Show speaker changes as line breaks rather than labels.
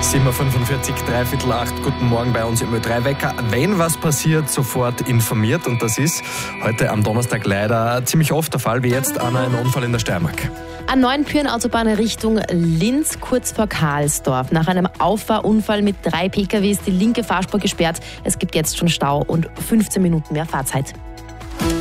7.45 7:45, guten Morgen bei uns im Ö3-Wecker. Wenn was passiert, sofort informiert. Und das ist heute am Donnerstag leider ziemlich oft der Fall, wie jetzt an einem Unfall in der Steiermark.
A9 Pyhrn-Autobahn Richtung Linz, kurz vor Karlsdorf. Nach einem Auffahrunfall mit 3 PKWs die linke Fahrspur gesperrt. Es gibt jetzt schon Stau und 15 Minuten mehr Fahrzeit.